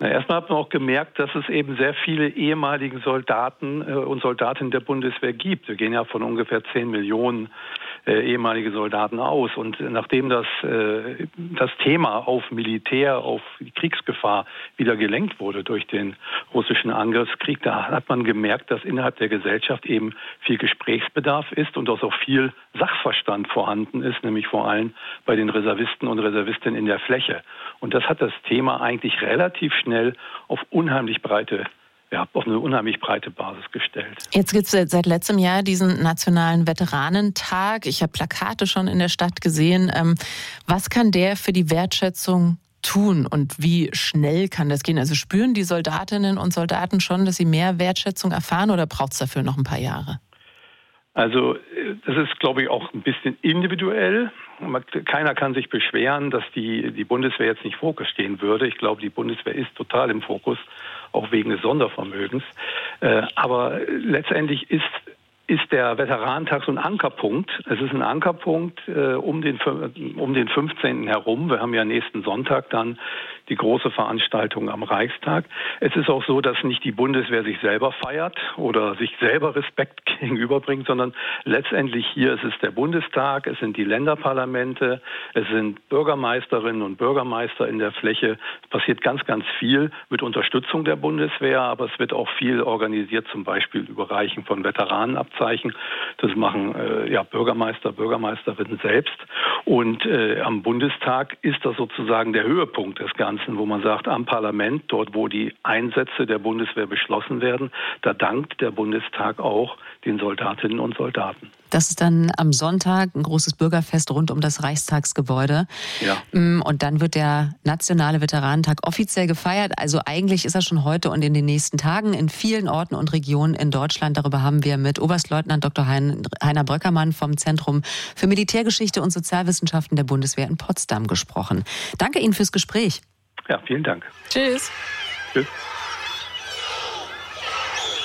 Erstmal hat man auch gemerkt, dass es eben sehr viele ehemalige Soldaten und Soldatinnen der Bundeswehr gibt. Wir gehen ja von ungefähr 10 Millionen ehemalige Soldaten aus. Und nachdem das Thema auf Militär, auf die Kriegsgefahr wieder gelenkt wurde durch den russischen Angriffskrieg, da hat man gemerkt, dass innerhalb der Gesellschaft eben viel Gesprächsbedarf ist und dass auch viel Sachverstand vorhanden ist, nämlich vor allem bei den Reservisten und Reservistinnen in der Fläche. Und das hat das Thema eigentlich relativ schnell auf eine unheimlich breite Basis gestellt. Jetzt gibt es seit letztem Jahr diesen Nationalen Veteranentag. Ich habe Plakate schon in der Stadt gesehen. Was kann der für die Wertschätzung tun und wie schnell kann das gehen? Also spüren die Soldatinnen und Soldaten schon, dass sie mehr Wertschätzung erfahren oder braucht es dafür noch ein paar Jahre? Also das ist, glaube ich, auch ein bisschen individuell. Keiner kann sich beschweren, dass die Bundeswehr jetzt nicht im Fokus stehen würde. Ich glaube, die Bundeswehr ist total im Fokus, auch wegen des Sondervermögens. Aber letztendlich ist der Veteranentag so ein Ankerpunkt. Es ist ein Ankerpunkt um den 15. herum. Wir haben ja nächsten Sonntag dann die große Veranstaltung am Reichstag. Es ist auch so, dass nicht die Bundeswehr sich selber feiert oder sich selber Respekt gegenüberbringt, sondern letztendlich hier ist es der Bundestag, es sind die Länderparlamente, es sind Bürgermeisterinnen und Bürgermeister in der Fläche. Es passiert ganz, ganz viel mit Unterstützung der Bundeswehr, aber es wird auch viel organisiert, zum Beispiel Überreichen von Veteranenabzeichen. Das machen Bürgermeister, Bürgermeisterinnen selbst. Und am Bundestag ist das sozusagen der Höhepunkt des Ganzen, wo man sagt, am Parlament, dort wo die Einsätze der Bundeswehr beschlossen werden, da dankt der Bundestag auch den Soldatinnen und Soldaten. Das ist dann am Sonntag ein großes Bürgerfest rund um das Reichstagsgebäude. Ja. Und dann wird der Nationale Veteranentag offiziell gefeiert. Also eigentlich ist er schon heute und in den nächsten Tagen in vielen Orten und Regionen in Deutschland. Darüber haben wir mit Oberstleutnant Dr. Heiner Bröckermann vom Zentrum für Militärgeschichte und Sozialwissenschaften der Bundeswehr in Potsdam gesprochen. Danke Ihnen fürs Gespräch. Ja, vielen Dank. Tschüss. Tschüss.